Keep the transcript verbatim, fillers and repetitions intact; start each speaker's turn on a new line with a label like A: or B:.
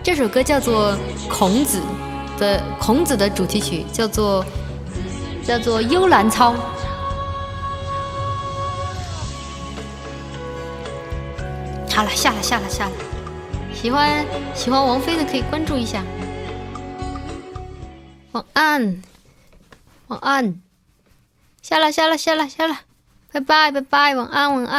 A: 这首歌叫做孔子的孔子的主题曲，叫做叫做《幽兰操》。好了，下了下了下了。喜欢喜欢王菲的可以关注一下。晚安，晚安。下了下了下了下了，拜拜拜拜，晚安晚安。